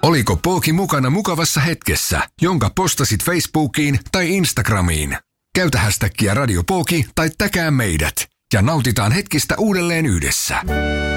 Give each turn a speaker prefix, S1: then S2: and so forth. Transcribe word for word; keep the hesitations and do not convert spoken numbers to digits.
S1: Oliko Pooki mukana mukavassa hetkessä, jonka postasit Facebookiin tai Instagramiin? Käytä hashtagia Radio Pooki tai täkää meidät ja nautitaan hetkistä uudelleen yhdessä.